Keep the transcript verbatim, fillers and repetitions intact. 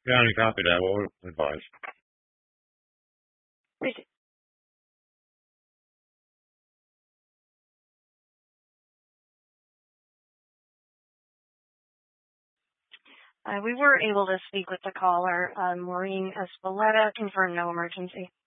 Yeah, any copy that. What would advise? Appreciate- Uh, we were able to speak with the caller, uh, Maureen Espeleta, confirmed no emergency.